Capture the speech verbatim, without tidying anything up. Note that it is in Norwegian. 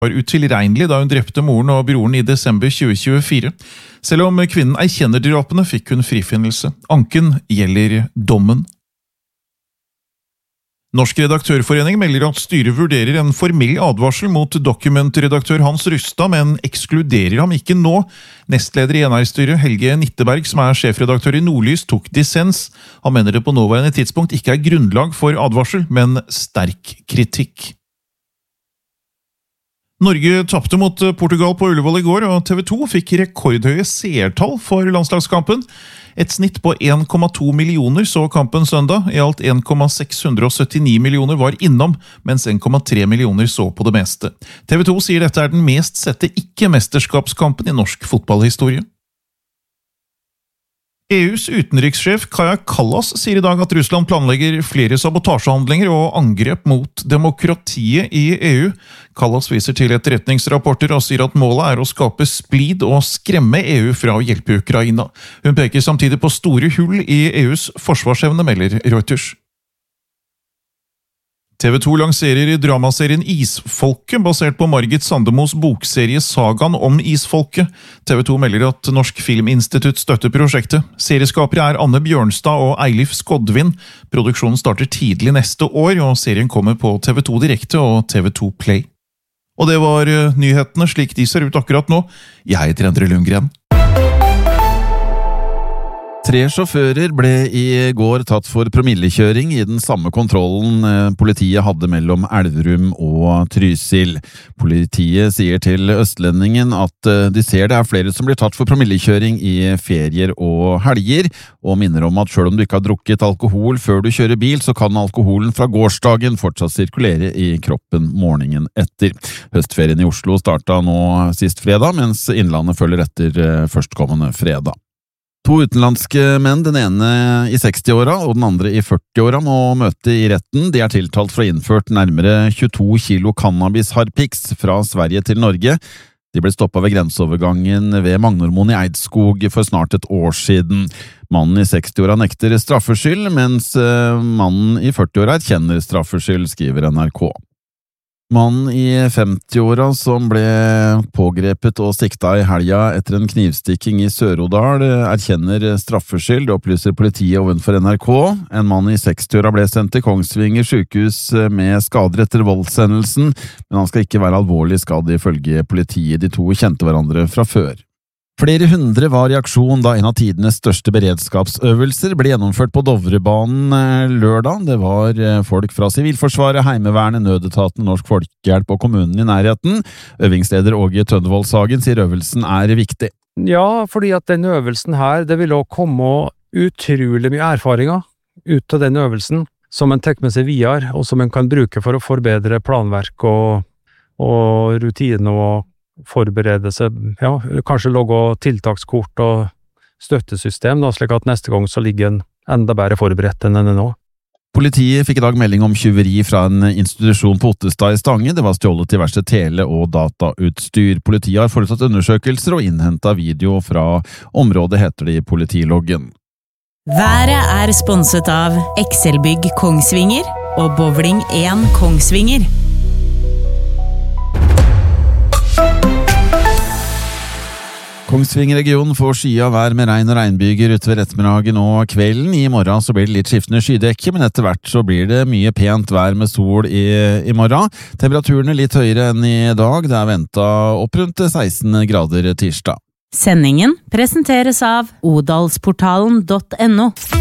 var utilregnelig da hun drepte moren og broren i desember tjue tjuefire. Selv om kvinnen erkjenner drapene, fikk hun frifinnelse. Anken gjelder dommen. Norsk redaktørforening melder at styret vurderer en formell advarsel mot dokumentredaktør Hans Rustad, men ekskluderer ham ikke nå. Nestleder i N R-styret Helge Nitteberg, som er sjefredaktør i Nordlys, tok dissens. Han mener det på nåværende tidspunkt ikke er grunnlag for advarsel, men sterk kritikk. Norge tappte mot Portugal på Ullevål i går, og T V to fikk rekordhøye seertall for landslagskampen. Et snitt på en komma to millioner så kampen søndag. I alt en komma seks syttini millioner var innom, mens en komma tre millioner så på det meste. T V to sier dette er den mest sette ikke-mesterskapskampen i norsk fotballhistorie. E U's utenrikssjef Kaja Kallas sier i dag at Russland planlegger flere sabotasjehandlinger og angrep mot demokratiet i E U. Kallas viser til etterretningsrapporter og sier at målet er å skape splid og skremme E U fra å hjelpe Ukraina. Hun peker samtidig på store hull i E U's forsvarsevne, melder Reuters. T V to lanserer dramaserien Isfolket, basert på Margit Sandemos bokserie Sagaen om Isfolket. T V to melder at Norsk Filminstitutt støtter prosjektet. Serieskapere er Anne Bjørnstad og Eilif Skodvin. Produksjonen starter tidlig neste år, og serien kommer på T V to Direkte og T V to Play. Og det var nyhetene slik de ser ut akkurat nå. Jeg heter Endre Lundgren. Tre sjåfører ble i går tatt for promillekjøring i den samme kontrollen politiet hadde mellom Elverum og Trysil. Politiet sier til Østlendingen at de ser det er flere som blir tatt for promillekjøring i ferier og helger, og minner om at selv om du ikke har drukket alkohol før du kjører bil, så kan alkoholen fra gårsdagen fortsatt sirkulere i kroppen morgenen etter. Høstferien i Oslo startet nå sist fredag, mens Innlandet følger etter førstkommende fredag. To utenlandske menn, den ene i seksti-åra og den andre i førti-åra, må møte i retten. De er tiltalt for å ha innført nærmere tjueto kilo cannabis-harpiks fra Sverige til Norge. De ble stoppet ved grenseovergangen ved Magnormoen i Eidskog for snart et år siden. Mannen i seksti-åra nekter straffskyld, mens mannen i førti-åra erkjenner straffskyld, skriver N R K. Mannen i femti-åra som ble pågrepet og sikta i helga etter en knivstikking i Sør-Odal erkjenner straffskyld, opplyser politiet ovenfor N R K. En mann i seksti-åra ble sendt til Kongsvinger sykehus med skader etter voldshendelsen, men han skal ikke være alvorlig skadd ifølge politiet. De to kjente hverandre fra før. Flere hundre var i aksjon da en av tidenes største beredskapsøvelser ble gjennomført på Dovrebanen lørdag. Det var folk fra Sivilforsvaret, Heimevernet, Nødetaten, Norsk Folkehjelp og kommunen i nærheten. Øvingsleder Åge Tønnevold-Sagen sier øvelsen er viktig. Ja, fordi at den øvelsen her, det vil også komme utrolig mye erfaringer ut av den øvelsen, som en tar med seg videre, og som en kan bruke for å forbedre planverk og, og rutiner og forberede seg, ja, kanskje logge tiltakskort og støttesystem, da, slik at neste gang så ligger en enda bedre forberedt enn enn nå. Politiet fikk i dag melding om tyveri fra en institusjon på Ottestad i Stange. Det var stjålet diverse tele- og datautstyr. Politiet har foretatt undersøkelser og innhentet video fra området, heter det i politiloggen. Været er sponset av Excelbygg Kongsvinger og Bowling én Kongsvinger. Kongsvinger-regionen får skya vær med regn og regnbyger utover ettermiddagen og kvelden. I morgen så blir det litt skiftende skydekke, men etter hvert så blir det mye pent vær med sol i, i morgen. Temperaturene litt høyere enn i dag. Det er ventet opp rundt seksten grader tirsdag. Sendingen presenteres av odalsportalen punktum no.